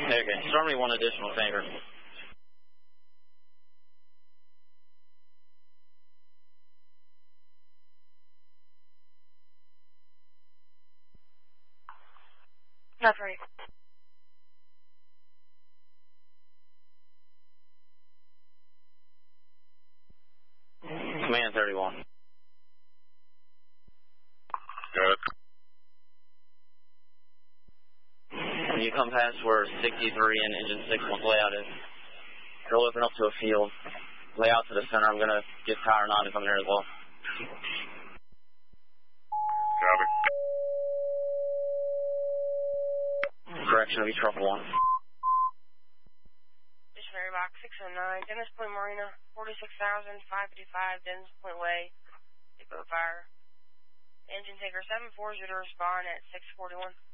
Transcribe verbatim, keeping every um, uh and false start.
Okay, storm me one additional tanker. That's right. Command thirty-one. Good. When you come past where sixty-three and engine six month layout is, it'll open up to a field. Layout to the center. I'm going to get power nine to come there as well. Copy. Correction, it'll be truffle one. Missionary box six oh nine, Dennis Point Marina, forty-six thousand five fifty-five, Dennis Point Way, Depot Fire. Engine taker seven four zero to respond at six forty-one.